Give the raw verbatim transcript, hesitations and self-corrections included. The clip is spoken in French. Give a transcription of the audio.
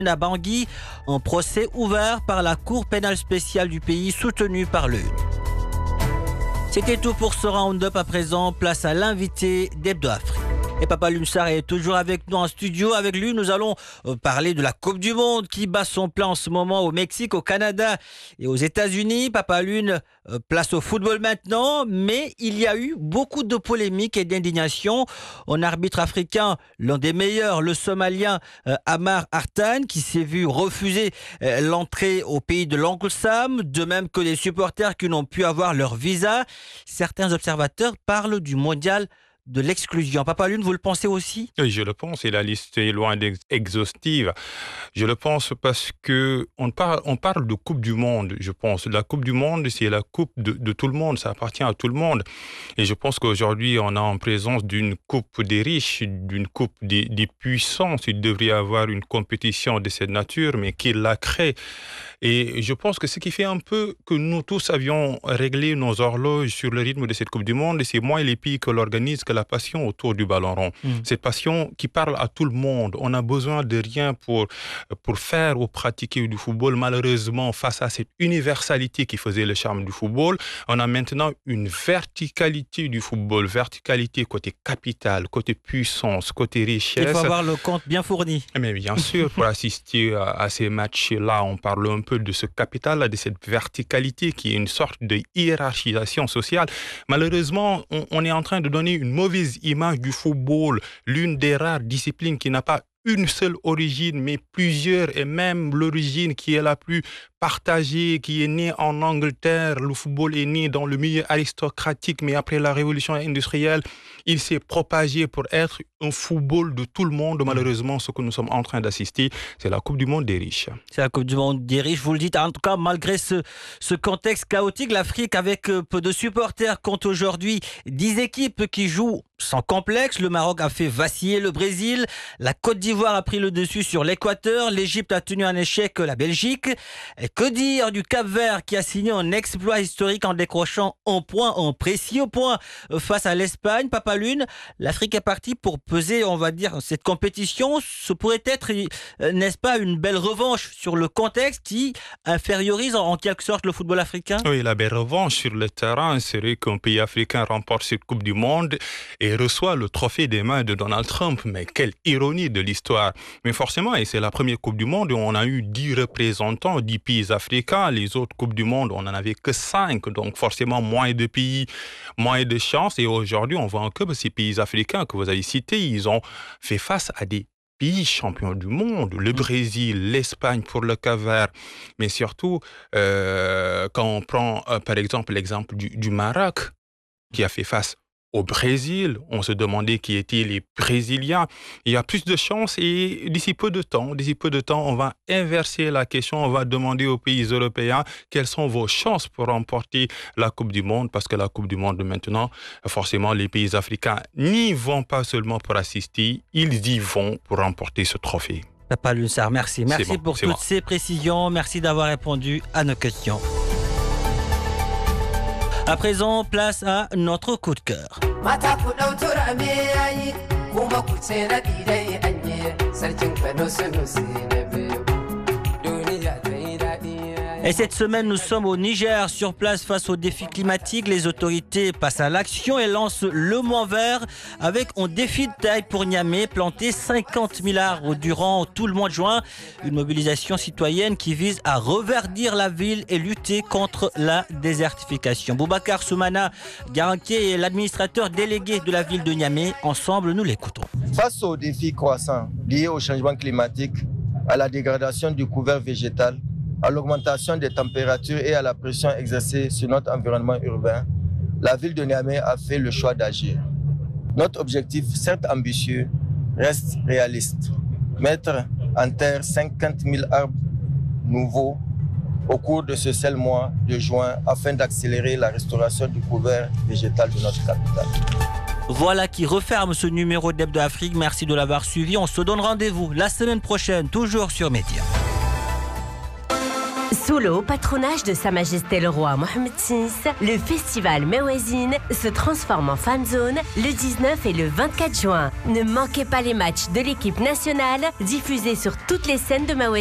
à Bangui, un procès ouvert par la Cour pénale spéciale du pays soutenue par l'U N. C'était tout pour ce round-up. À présent, place à l'invité d'Hebdo Afrique. Et Papalune Sarr est toujours avec nous en studio. Avec lui, nous allons parler de la Coupe du Monde qui bat son plein en ce moment au Mexique, au Canada et aux États-Unis. Papalune, place au football maintenant, mais il y a eu beaucoup de polémiques et d'indignation. Un arbitre africain, l'un des meilleurs, le Somalien Amar Artan, qui s'est vu refuser l'entrée au pays de l'Oncle Sam, de même que les supporters qui n'ont pu avoir leur visa. Certains observateurs parlent du mondial de l'exclusion. Papalune, vous le pensez aussi? Oui, je le pense, et la liste est loin d'être exhaustive. Je le pense parce que on parle, on parle de Coupe du Monde, je pense. La Coupe du Monde, c'est la Coupe de, de tout le monde, ça appartient à tout le monde. Et je pense qu'aujourd'hui, on est en présence d'une Coupe des riches, d'une Coupe des, des puissants. Il devrait y avoir une compétition de cette nature, mais qui la crée. Et je pense que ce qui fait un peu que nous tous avions réglé nos horloges sur le rythme de cette Coupe du Monde, c'est moins les pays que l'organisent que la passion autour du ballon rond. Mmh. Cette passion qui parle à tout le monde. On a besoin de rien pour, pour faire ou pratiquer du football. Malheureusement, face à cette universalité qui faisait le charme du football, on a maintenant une verticalité du football. Verticalité côté capital, côté puissance, côté richesse. Il faut avoir le compte bien fourni. Mais bien sûr, pour assister à, à ces matchs-là, on parle un peu de ce capital, de cette verticalité qui est une sorte de hiérarchisation sociale. Malheureusement, on, on est en train de donner une mauvaise image du football, l'une des rares disciplines qui n'a pas une seule origine, mais plusieurs, et même l'origine qui est la plus partagée, qui est née en Angleterre. Le football est né dans le milieu aristocratique, mais après la révolution industrielle, il s'est propagé pour être un football de tout le monde. Malheureusement, ce que nous sommes en train d'assister, c'est la Coupe du Monde des riches. C'est la Coupe du Monde des riches, vous le dites. En tout cas, malgré ce, ce contexte chaotique, l'Afrique, avec peu de supporters, compte aujourd'hui dix équipes qui jouent sans complexe. Le Maroc a fait vaciller le Brésil. La Côte d'Ivoire a pris le dessus sur l'Équateur. L'Égypte a tenu un échec la Belgique. Et que dire du Cap-Vert qui a signé un exploit historique en décrochant un point, un précieux point face à l'Espagne. Papalune, l'Afrique est partie pour peser, on va dire, cette compétition. Ce pourrait être, n'est-ce pas, une belle revanche sur le contexte qui infériorise en quelque sorte le football africain? Oui, la belle revanche sur le terrain serait qu'un pays africain remporte cette Coupe du Monde et reçoit le trophée des mains de Donald Trump. Mais quelle ironie de l'histoire. Mais forcément, et c'est la première Coupe du Monde où on a eu dix représentants, dix pays africains. Les autres Coupes du Monde, on n'en avait que cinq. Donc forcément, moins de pays, moins de chances. Et aujourd'hui, on voit que ces pays africains que vous avez cités, ils ont fait face à des pays champions du monde, le Brésil, l'Espagne pour le Cap-Vert, mais surtout, euh, quand on prend euh, par exemple l'exemple du, du Maroc, qui a fait face au Brésil, on se demandait qui étaient les Brésiliens. Il y a plus de chances et d'ici peu de temps, d'ici peu de temps, on va inverser la question. On va demander aux pays européens quelles sont vos chances pour remporter la Coupe du Monde, parce que la Coupe du Monde maintenant, forcément, les pays africains n'y vont pas seulement pour assister, ils y vont pour remporter ce trophée. Papalune Sarr, merci. Merci bon, pour toutes bon. ces précisions. Merci d'avoir répondu à nos questions. À présent, place à notre coup de cœur. Et cette semaine, nous sommes au Niger, sur place face aux défis climatiques. Les autorités passent à l'action et lancent le mois vert avec un défi de taille pour Niamey, planter cinquante mille arbres durant tout le mois de juin. Une mobilisation citoyenne qui vise à reverdir la ville et lutter contre la désertification. Boubacar Soumana Garantier est l'administrateur délégué de la ville de Niamey. Ensemble, nous l'écoutons. Face aux défis croissants liés au changement climatique, à la dégradation du couvert végétal, à l'augmentation des températures et à la pression exercée sur notre environnement urbain, la ville de Niamey a fait le choix d'agir. Notre objectif, certes ambitieux, reste réaliste. Mettre en terre cinquante mille arbres nouveaux au cours de ce seul mois de juin afin d'accélérer la restauration du couvert végétal de notre capitale. Voilà qui referme ce numéro d'Hebdo Afrique. Merci de l'avoir suivi. On se donne rendez-vous la semaine prochaine, toujours sur Média. Sous le haut patronage de Sa Majesté le Roi Mohammed six, le festival Mawazine se transforme en fan zone le dix-neuf et le vingt-quatre juin. Ne manquez pas les matchs de l'équipe nationale diffusés sur toutes les scènes de Mawazine.